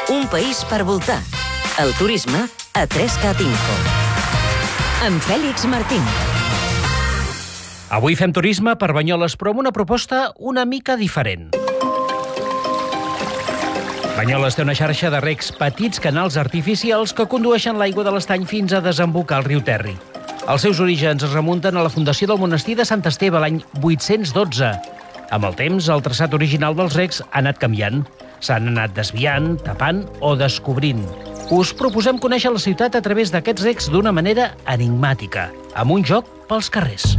Un país per voltar. El turisme a 3CAT Info. Amb Fèlix Martín. Avui fem turisme per Banyoles, però amb una proposta una mica diferent. Banyoles té una xarxa de recs, petits canals artificials que condueixen l'aigua de l'estany fins a desembocar al riu Terri. Els seus orígens es remunten a la fundació del monestir de Sant Esteve l'any 812. Amb el temps, el traçat original dels recs ha anat canviant. S'han anat desviant, tapant o descobrint. Us proposem conèixer la ciutat a través d'aquests recs d'una manera enigmàtica, amb un joc pels carrers.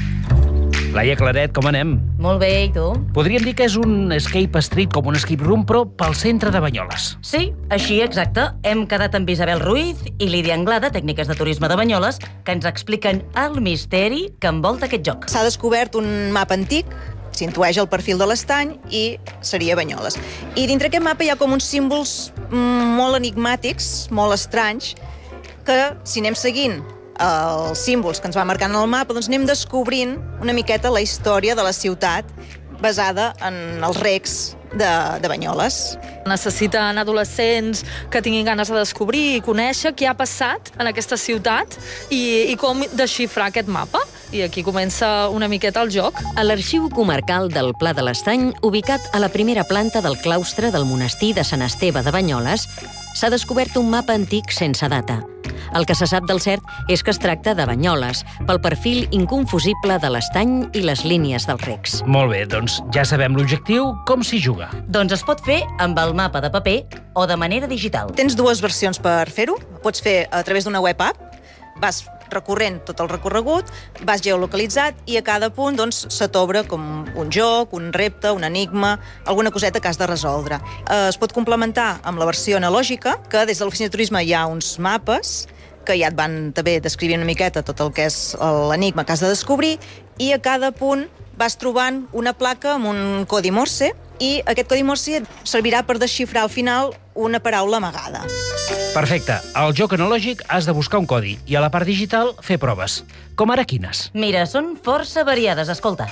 Laia Claret, com anem? Molt bé, i tu? Podríem dir que és un escape street com un escape room, però pel centre de Banyoles. Sí, així exacte. Hem quedat amb Isabel Ruiz i Lídia Anglada, tècniques de turisme de Banyoles, que ens expliquen el misteri que envolta aquest joc. S'ha descobert un mapa antic, s'intueix el perfil de l'estany i seria Banyoles. I dintre aquest mapa hi ha com uns símbols molt enigmàtics, molt estranys, que si anem seguint els símbols que ens va marcant en el mapa, doncs anem descobrint una miqueta la història de la ciutat basada en els recs de Banyoles. Necessiten adolescents que tinguin ganes de descobrir i conèixer què ha passat en aquesta ciutat i com desxifrar aquest mapa. I aquí comença una miqueta el joc. A l'Arxiu Comarcal del Pla de l'Estany, ubicat a la primera planta del claustre del monestir de Sant Esteve de Banyoles, s'ha descobert un mapa antic sense data. El que se sap del cert és que es tracta de Banyoles, pel perfil inconfusible de l'estany i les línies dels recs. Molt bé, doncs ja sabem l'objectiu, com s'hi juga. Doncs es pot fer amb el mapa de paper o de manera digital. Tens dues versions per fer-ho. Pots fer a través d'una web app, vas recorrent tot el recorregut, vas geolocalitzat i a cada punt se t'obre com un joc, un repte, un enigma, alguna coseta que has de resoldre. Es pot complementar amb la versió analògica, que des de l'oficina de turisme hi ha uns mapes que ja et van també descrivint una miqueta tot el que és l'enigma que has de descobrir, i a cada punt vas trobant una placa amb un codi Morse, i aquest codi Morse et servirà per desxifrar al final una paraula amagada. Perfecte. Al joc analògic has de buscar un codi i a la part digital fer proves. Com ara quines? Mira, són força variades, escolta.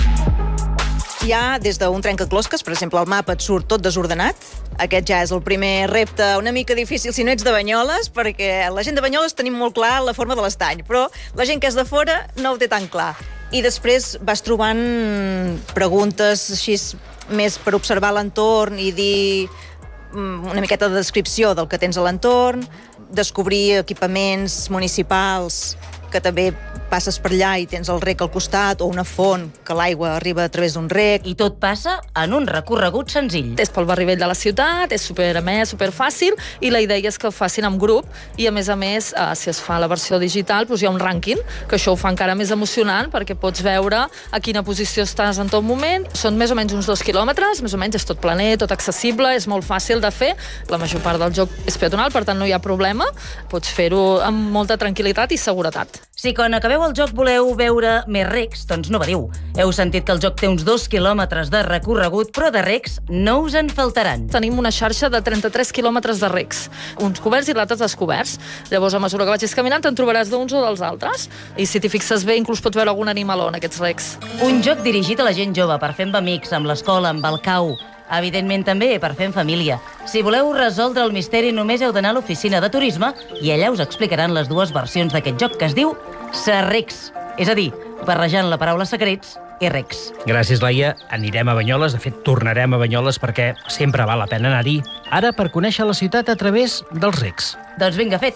Hi ha des d'un trencaclosques, per exemple, el mapa et surt tot desordenat. Aquest ja és el primer repte una mica difícil si no ets de Banyoles, perquè la gent de Banyoles tenim molt clar la forma de l'estany, però la gent que és de fora no ho té tan clar. I després vas trobant preguntes així més per observar l'entorn i dir una miqueta de descripció del que tens a l'entorn, descobrir equipaments municipals que també passes per allà i tens el rec al costat, o una font que l'aigua arriba a través d'un rec. I tot passa en un recorregut senzill. És pel barri vell de la ciutat, és superamè, superfàcil, i la idea és que ho facin en grup, i a més, si es fa la versió digital, hi ha un rànquing, que això ho fa encara més emocionant, perquè pots veure a quina posició estàs en tot moment. Són més o menys uns 2 quilòmetres, més o menys és tot planer, tot accessible, és molt fàcil de fer. La major part del joc és peatonal, per tant no hi ha problema. Pots fer-ho amb molta tranquil·litat i seguretat. Si quan acabeu el joc voleu veure més recs, doncs no patiu. Heu sentit que el joc té uns 2 quilòmetres de recorregut, però de recs no us en faltaran. Tenim una xarxa de 33 quilòmetres de recs, uns coberts i l'altres descoberts. Llavors, a mesura que vagis caminant, te'n trobaràs d'uns o dels altres. I si t'hi fixes bé, inclús pots veure algun animaló en aquests recs. Un joc dirigit a la gent jove, per fer amb amics, amb l'escola, amb el cau. Evidentment també per fer en família. Si voleu resoldre el misteri, només heu d'anar a l'oficina de turisme i allà us explicaran les dues versions d'aquest joc que es diu Serrecs. És a dir, barrejant la paraula secrets i recs. Gràcies, Laia. Anirem a Banyoles, de fet, tornarem a Banyoles perquè sempre val la pena anar-hi. Ara per conèixer la ciutat a través dels recs. Doncs vinga, fet.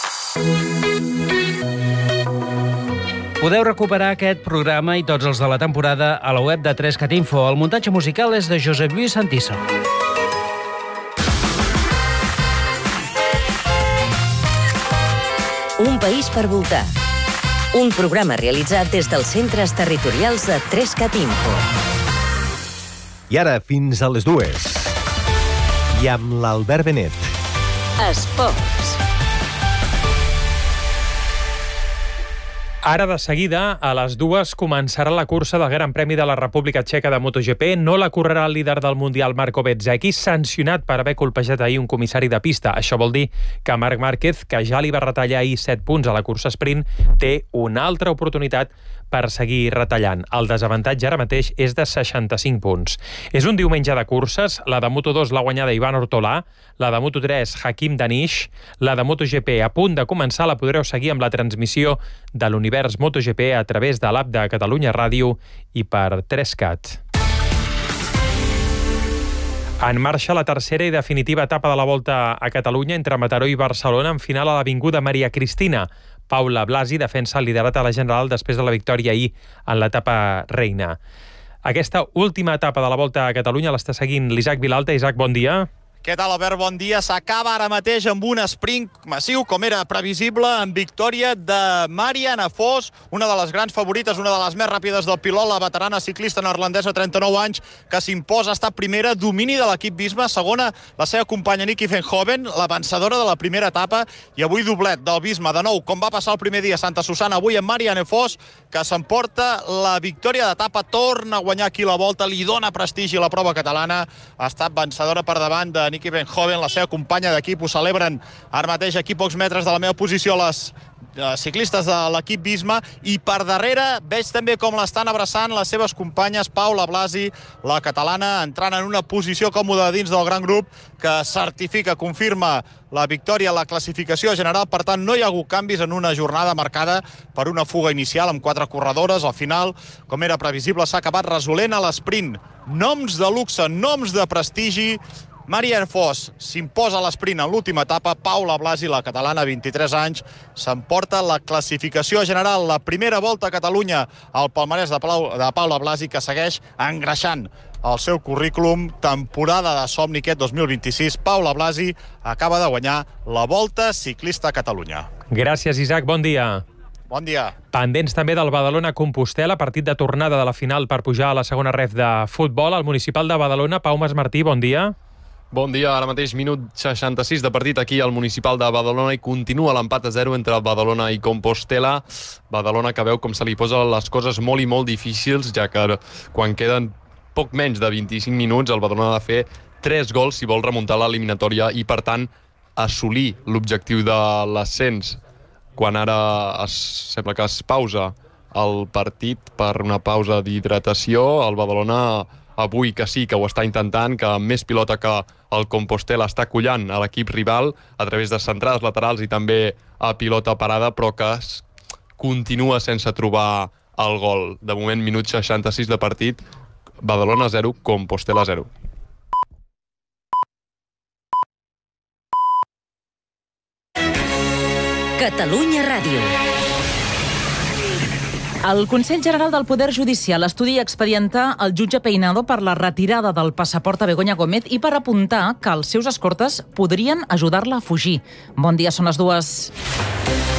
Podeu recuperar aquest programa i tots els de la temporada a la web de 3CAT Info. El muntatge musical és de Josep Lluís Santiso. Un país per voltar. Un programa realitzat des dels centres territorials de 3CAT Info. I ara fins a les 2. I amb l'Albert Benet. Esports. Ara, de seguida, a les 2 començarà la cursa del Gran Premi de la República Txeca de MotoGP. No la correrà el líder del Mundial, Marco Bezzecchi, sancionat per haver colpejat ahir un comissari de pista. Això vol dir que Marc Márquez, que ja li va retallar ahir 7 punts a la cursa sprint, té una altra oportunitat per seguir retallant. El desavantatge ara mateix és de 65 punts. És un diumenge de curses. La de Moto2 l'ha guanyada Ivan Ortolà, la de Moto3 Hakim Danish, la de MotoGP a punt de començar la podreu seguir amb la transmissió de l'univers MotoGP a través de l'app de Catalunya Ràdio i per 3CAT. En marxa la tercera i definitiva etapa de la Volta a Catalunya entre Mataró i Barcelona, en final a l'Avinguda Maria Cristina. Paula Blasi defensa el liderat a la general després de la victòria ahir en l'etapa reina. Aquesta última etapa de la Volta a Catalunya l'està seguint l'Isaac Vilalta. Isaac, bon dia. Què tal, Albert? Bon dia. S'acaba ara mateix amb un sprint massiu, com era previsible, en victòria de Marianne Vos, una de les grans favorites, una de les més ràpides del pilot, la veterana ciclista neerlandesa, 39 anys, que s'imposa, està primera, domini de l'equip Visma, segona la seva companya Nicky Venhoven, la vencedora de la primera etapa, i avui doblet del Visma, de nou, com va passar el primer dia a Santa Susana, avui amb Marianne Vos, que s'emporta la victòria d'etapa, torna a guanyar aquí la Volta, li dona prestigi a la prova catalana, ha estat vencedora per davant de Nicky Venhoven, la seva companya d'equip. Ho celebren ara mateix aquí, pocs metres de la meva posició, les ciclistes de l'equip Visma, i per darrere veig també com l'estan abraçant les seves companyes. Paula Blasi, la catalana, entrant en una posició còmoda dins del gran grup que certifica, confirma la victòria a la classificació general. Per tant, no hi ha hagut canvis en una jornada marcada per una fuga inicial amb 4 corredores. Al final, com era previsible, s'ha acabat resolent a l'esprint. Noms de luxe, noms de prestigi. Marianne Vos s'imposa a l'esprint en l'última etapa. Paula Blasi, la catalana, 23 anys, s'emporta la classificació general. La primera Volta a Catalunya al palmarès de Paula Blasi, que segueix engreixant el seu currículum. Temporada de somni aquest 2026. Paula Blasi acaba de guanyar la Volta Ciclista a Catalunya. Gràcies, Isaac. Bon dia. Bon dia. Pendents també del Badalona-Compostela, partit de tornada de la final per pujar a la segona ref de futbol. Al municipal de Badalona, Pau Masmartí, bon dia. Bon dia, ara mateix minut 66 de partit aquí al municipal de Badalona i continua l'empat a 0 entre Badalona i Compostela. Badalona que veu com se li posen les coses molt i molt difícils, ja que quan queden poc menys de 25 minuts el Badalona ha de fer 3 gols si vol remuntar l'eliminatòria i, per tant, assolir l'objectiu de l'ascens. Quan ara sembla que es pausa el partit per una pausa d'hidratació, el Badalona avui que sí que ho està intentant, que amb més pilota que el Compostela està collant a l'equip rival a través de centrades laterals i també a pilota parada, però que continua sense trobar el gol. De moment, minut 66 de partit, Badalona 0, Compostela 0. Catalunya Ràdio. El Consell General del Poder Judicial estudia expedientar el jutge Peinado per la retirada del passaport a Begoña Gómez i per apuntar que els seus escortes podrien ajudar-la a fugir. Bon dia, són les 2.